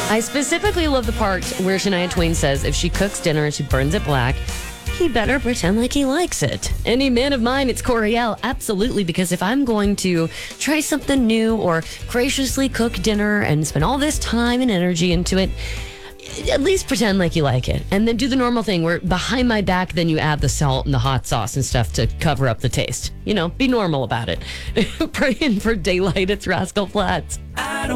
I specifically love the part where Shania Twain says if she cooks dinner and she burns it black, he better pretend like he likes it. Any man of mine, it's Coriel. Absolutely, because if I'm going to try something new or graciously cook dinner and spend all this time and energy into it, at least pretend like you like it. And then do the normal thing where behind my back, then you add the salt and the hot sauce and stuff to cover up the taste. You know, be normal about it. Praying for daylight, it's Rascal Flatts.